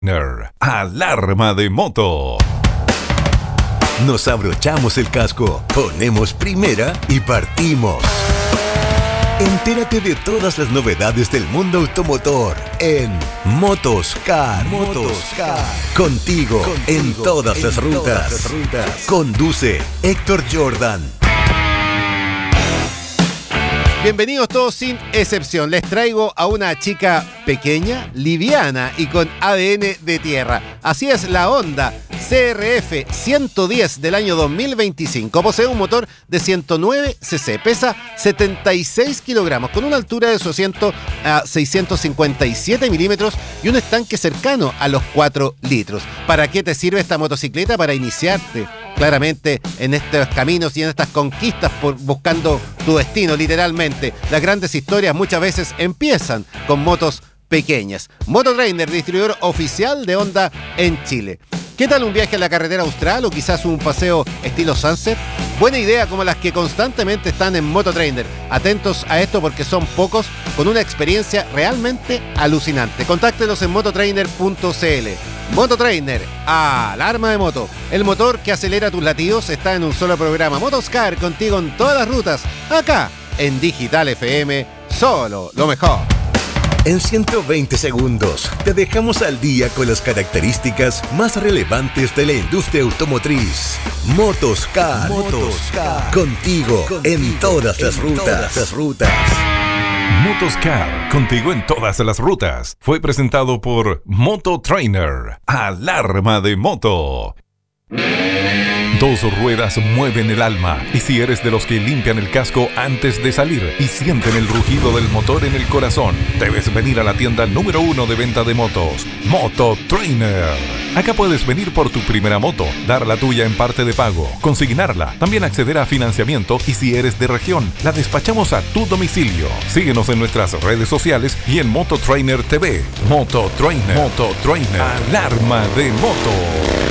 Alarma de moto. Nos abrochamos el casco, ponemos primera y partimos. Entérate de todas las novedades del mundo automotor en Motoscar. Contigo en todas las rutas. Conduce Héctor Jordan. Bienvenidos todos sin excepción. Les traigo a una chica pequeña, liviana y con ADN de tierra. Así es la Honda CRF 110 del año 2025. Posee un motor de 109 cc, pesa 76 kilogramos, con una altura de su asiento a 657 milímetros y un estanque cercano a los 4 litros. ¿Para qué te sirve esta motocicleta? Para iniciarte claramente en estos caminos y en estas conquistas buscando tu destino, literalmente. Las grandes historias muchas veces empiezan con motos pequeñas. Mototrainer, distribuidor oficial de Honda en Chile. ¿Qué tal un viaje a la carretera austral o quizás un paseo estilo Sunset? Buena idea, como las que constantemente están en Mototrainer. Atentos a esto porque son pocos con una experiencia realmente alucinante. Contáctelos en mototrainer.cl. Mototrainer, alarma de moto. El motor que acelera tus latidos está en un solo programa. Motoscar, contigo en todas las rutas. Acá, en Digital FM, solo lo mejor. En 120 segundos te dejamos al día con las características más relevantes de la industria automotriz. Motoscar. Contigo en todas las rutas. Motoscar, contigo en todas las rutas. Fue presentado por Mototrainer. Alarma de moto. Dos ruedas mueven el alma, y si eres de los que limpian el casco antes de salir y sienten el rugido del motor en el corazón, debes venir a la tienda número 1 de venta de motos, Mototrainer. Acá puedes venir por tu primera moto, dar la tuya en parte de pago, consignarla, también acceder a financiamiento y si eres de región, la despachamos a tu domicilio. Síguenos en nuestras redes sociales y en Mototrainer TV. Mototrainer. Alarma de moto.